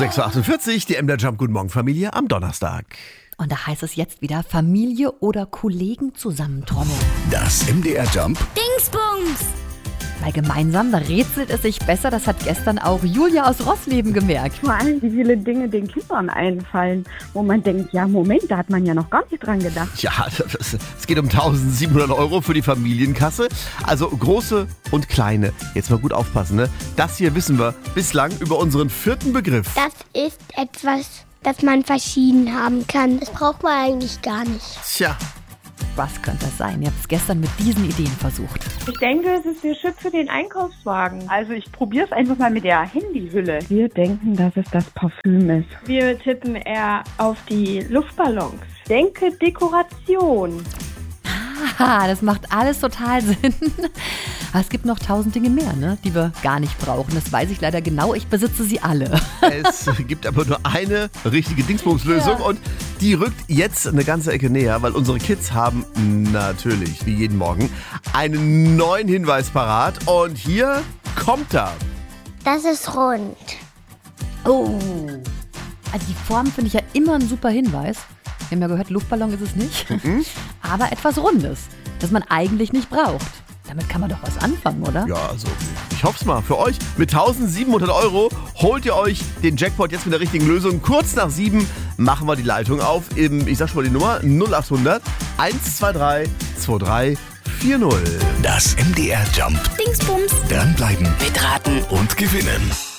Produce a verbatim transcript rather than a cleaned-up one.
sechs Uhr achtundvierzig, die M D R Jump Guten Morgen Familie am Donnerstag. Und da heißt es jetzt wieder Familie oder Kollegen zusammentrommeln. Das M D R Jump Dingsbums! Weil gemeinsam, da rätselt es sich besser. Das hat gestern auch Julia aus Rossleben gemerkt. Vor allem, wie viele Dinge den Kindern einfallen, wo man denkt, ja Moment, da hat man ja noch gar nicht dran gedacht. Ja, es geht um eintausendsiebenhundert Euro für die Familienkasse. Also große und kleine. Jetzt mal gut aufpassen, ne? Das hier wissen wir bislang über unseren vierten Begriff. Das ist etwas, das man verschieden haben kann. Das braucht man eigentlich gar nicht. Tja, Was könnte das sein? Ihr habt es gestern mit diesen Ideen versucht. Ich denke, es ist der Chip für den Einkaufswagen. Also ich probiere es einfach mal mit der Handyhülle. Wir denken, dass es das Parfüm ist. Wir tippen eher auf die Luftballons. Denke Dekoration. Haha, das macht alles total Sinn. Aber es gibt noch tausend Dinge mehr, ne, die wir gar nicht brauchen. Das weiß ich leider genau. Ich besitze sie alle. es gibt aber nur eine richtige Dingsbums-Lösung Ja. und die rückt jetzt eine ganze Ecke näher, weil unsere Kids haben natürlich, wie jeden Morgen, einen neuen Hinweis parat. Und hier kommt er. Das ist rund. Oh. Also die Form finde ich ja immer ein super Hinweis. Wir haben ja gehört, Luftballon ist es nicht. Aber etwas Rundes, das man eigentlich nicht braucht. Damit kann man doch was anfangen, oder? Ja, also ich hoff's mal. Für euch mit eintausendsiebenhundert Euro holt ihr euch den Jackpot jetzt mit der richtigen Lösung. Kurz nach sieben machen wir die Leitung auf. Im, ich sag schon mal die Nummer null achthundert eins zwei drei zwei drei vier null. Das M D R Jump. Dingsbums! Dranbleiben, mitraten und gewinnen.